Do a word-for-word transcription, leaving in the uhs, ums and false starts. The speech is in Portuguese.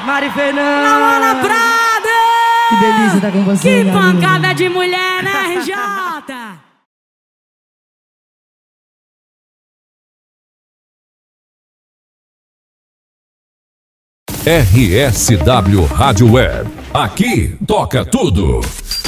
Mari Fernanda. Laura Prada. Que delícia estar com você. Que pancada de mulher, né, R J? R S W Rádio Web. Aqui toca tudo.